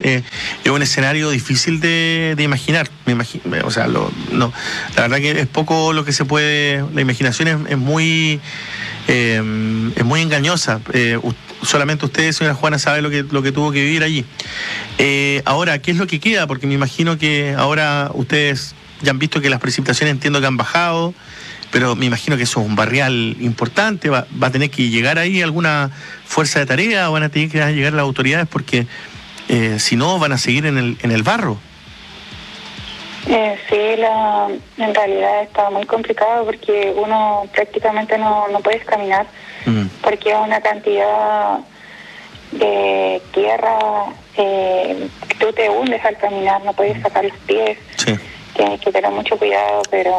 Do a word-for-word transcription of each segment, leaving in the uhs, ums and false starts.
eh, es un escenario difícil de, de imaginar. Me imagino, o sea, lo, no, la verdad que es poco lo que se puede. La imaginación es, es muy eh, es muy engañosa. Eh, solamente usted, señora Juana, sabe lo que lo que tuvo que vivir allí. Eh, ahora, ¿qué es lo que queda? Porque me imagino que ahora ustedes ya han visto que las precipitaciones, entiendo que han bajado, pero me imagino que eso es un barrial importante. Va, va a tener que llegar ahí alguna fuerza de tarea, o van a tener que llegar las autoridades, porque eh, si no van a seguir en el en el barro. Eh, sí, la, en realidad está muy complicado porque uno prácticamente no, no puedes caminar, mm. porque es una cantidad de tierra, eh, tú te hundes al caminar, no puedes sacar los pies, sí. Tienes que tener mucho cuidado, pero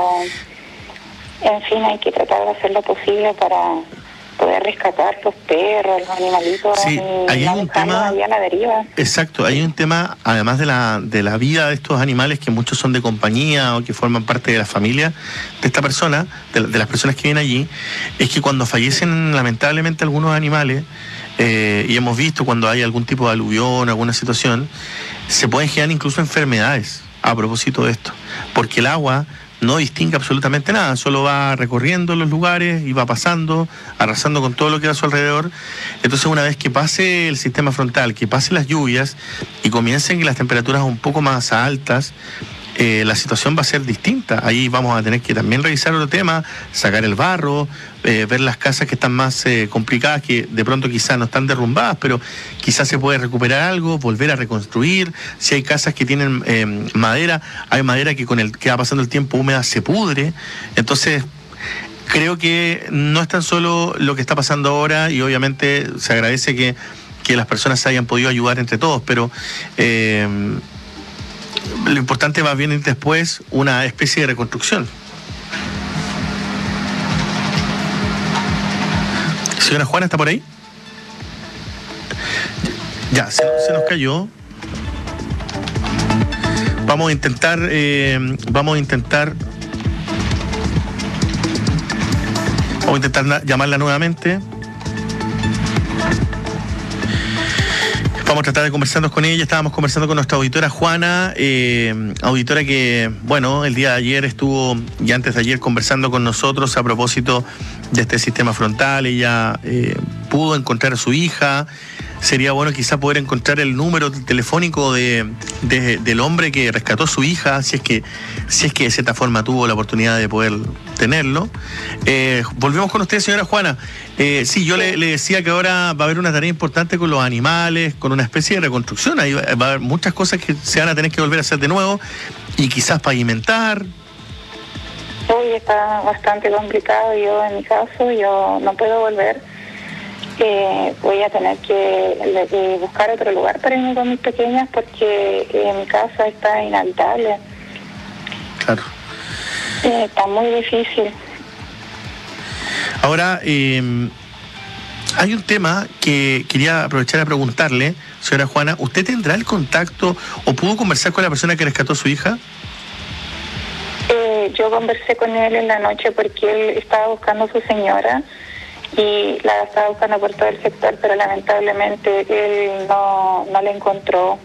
en fin, hay que tratar de hacer lo posible para poder rescatar los perros, los animalitos, sí, y hay no un tema allá a la deriva. Exacto, hay un tema, además de la de la vida de estos animales, que muchos son de compañía o que forman parte de la familia de esta persona, de, de las personas que vienen allí, es que cuando fallecen lamentablemente algunos animales, eh, y hemos visto cuando hay algún tipo de aluvión, alguna situación, se pueden generar incluso enfermedades a propósito de esto, porque el agua no distingue absolutamente nada, solo va recorriendo los lugares y va pasando, arrasando con todo lo que va a su alrededor. Entonces, una vez que pase el sistema frontal, que pasen las lluvias y comiencen las temperaturas un poco más altas, eh, la situación va a ser distinta. Ahí vamos a tener que también revisar otro tema, sacar el barro, eh, ver las casas que están más eh, complicadas, que de pronto quizás no están derrumbadas, pero quizás se puede recuperar algo, volver a reconstruir. Si hay casas que tienen eh, madera, hay madera que con el que va pasando el tiempo húmeda se pudre. Entonces, creo que no es tan solo lo que está pasando ahora, y obviamente se agradece que, que las personas se hayan podido ayudar entre todos, pero eh, lo importante va bien después una especie de reconstrucción. Señora Juana, ¿está por ahí? Ya, se, se nos cayó. Vamos a intentar, eh, vamos a intentar, vamos a intentar na- llamarla nuevamente. Vamos a tratar de conversarnos con ella. Estábamos conversando con nuestra auditora Juana, eh, auditora que, bueno, el día de ayer estuvo, y antes de ayer, conversando con nosotros a propósito de este sistema frontal. Ella eh, pudo encontrar a su hija. Sería bueno quizá poder encontrar el número telefónico de, de, del hombre que rescató a su hija, si es que si es que de cierta forma tuvo la oportunidad de poder tenerlo. Eh, volvemos con usted, señora Juana. Eh, sí, yo le, le decía que ahora va a haber una tarea importante con los animales, con una especie de reconstrucción. Ahí va, va a haber muchas cosas que se van a tener que volver a hacer de nuevo, y quizás pavimentar. Hoy está bastante complicado. Yo, en mi caso, yo no puedo volver. Eh, voy a tener que eh, buscar otro lugar para irme con mis pequeñas, porque eh, mi casa está inhabitable. Claro. Eh, está muy difícil. Ahora, eh, hay un tema que quería aprovechar a preguntarle, señora Juana. ¿Usted tendrá el contacto o pudo conversar con la persona que rescató a su hija? Eh, yo conversé con él en la noche porque él estaba buscando a su señora y la estaba buscando por todo el sector, pero lamentablemente él no, no la encontró.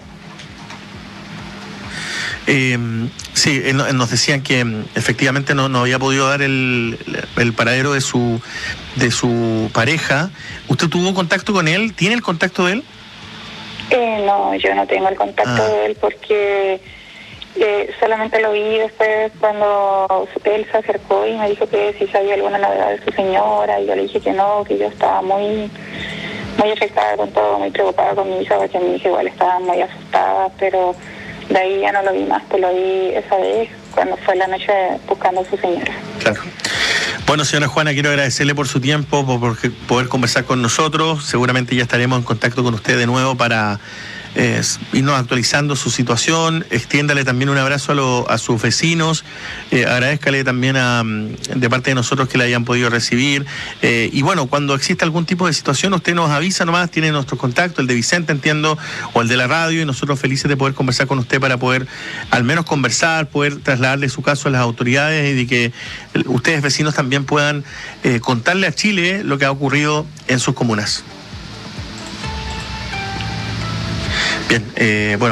Eh, sí, él, él nos decían que efectivamente no, no había podido dar el, el paradero de su de su pareja. ¿Usted tuvo contacto con él? ¿Tiene el contacto de él? Eh, no, yo no tengo el contacto ah. de él porque eh, solamente lo vi después cuando él se acercó y me dijo que si sabía alguna novedad de su señora, y yo le dije que no, que yo estaba muy muy afectada con todo, muy preocupada con mi hija, porque mi hija igual estaba muy asustada, pero de ahí ya no lo vi más, pues lo vi esa vez cuando fue la noche buscando a su señora. Claro. Bueno, señora Juana, quiero agradecerle por su tiempo, por, por poder conversar con nosotros. Seguramente ya estaremos en contacto con usted de nuevo para eh, irnos actualizando su situación. Extiéndale también un abrazo a, lo, a sus vecinos. Eh, agradézcale también a, de parte de nosotros que la hayan podido recibir. Eh, y bueno, cuando exista algún tipo de situación, usted nos avisa nomás, tiene nuestro contacto, el de Vicente, entiendo, o el de la radio, y nosotros felices de poder conversar con usted para poder al menos conversar, poder trasladarle su caso a las autoridades, y de que ustedes, vecinos, también puedan eh, contarle a Chile lo que ha ocurrido en sus comunas. Bien, eh, bueno.